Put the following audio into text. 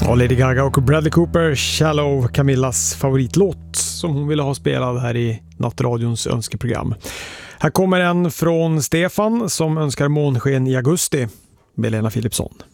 Och Lady Gaga och Bradley Cooper, Shallow, Camillas favoritlåt som hon ville ha spelad här i Nattradions önskeprogram. Här kommer en från Stefan som önskar månsken i augusti med Lena Philipsson.